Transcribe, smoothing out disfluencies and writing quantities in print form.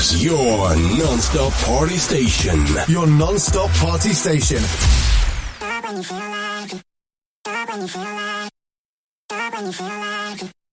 Mix, your non-stop party station. Your non-stop party station. When you feel like it. When you feel like it. When you feel like it.